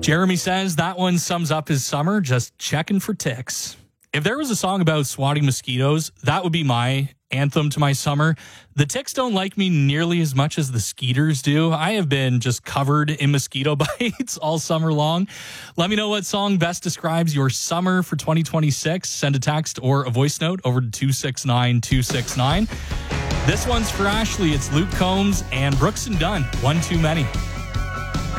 Jeremy says that one sums up his summer, just checking for ticks. If there was a song about swatting mosquitoes, that would be my anthem to my summer. The ticks don't like me nearly as much as the skeeters do. I have been just covered in mosquito bites all summer long. Let me know what song best describes your summer for 2026. Send a text or a voice note over to 269-269. This one's for Ashley. It's Luke Combs and Brooks and Dunn. One Too Many.